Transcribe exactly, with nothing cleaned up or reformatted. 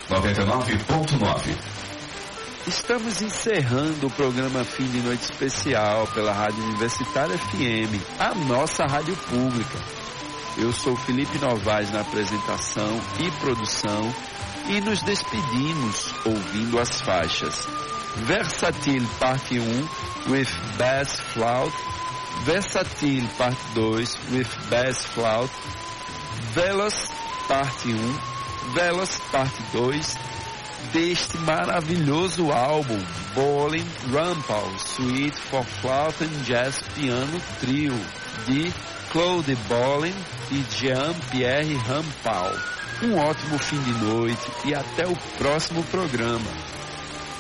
noventa e nove ponto nove. Estamos encerrando o programa Fim de Noite Especial pela Rádio Universitária F M, a nossa rádio pública. Eu sou Felipe Novaes na apresentação e produção e nos despedimos ouvindo as faixas Versatile Parte um with Bass Flute, Versatile Parte dois with Bass Flute, Veloz Parte um, Veloz Parte dois, deste maravilhoso álbum Bowling Rampal Suite for Flute and Jazz Piano Trio de Claude Bolin e Jean-Pierre Rampal. Um ótimo fim de noite e até o próximo programa.